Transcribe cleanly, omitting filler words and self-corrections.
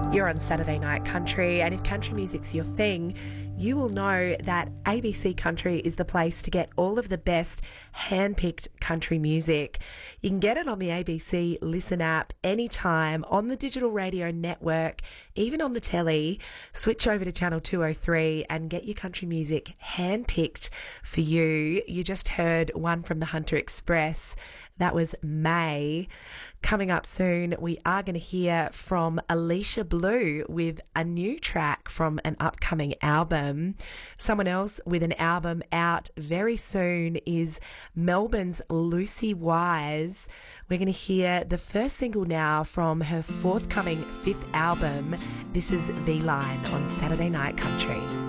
You're on Saturday Night Country, and if country music's your thing, you will know that ABC Country is the place to get all of the best hand-picked country music. You can get it on the ABC Listen app anytime, on the digital radio network, even on the telly. Switch over to Channel 203 and get your country music hand-picked for you. You just heard one from the Hunter Express. That was May. Coming up soon, we are going to hear from Alicia Blue with a new track from an upcoming album. Someone else with an album out very soon is Melbourne's Lucy Wise. We're going to hear the first single now from her forthcoming 5th album. This is V-Line on Saturday Night Country.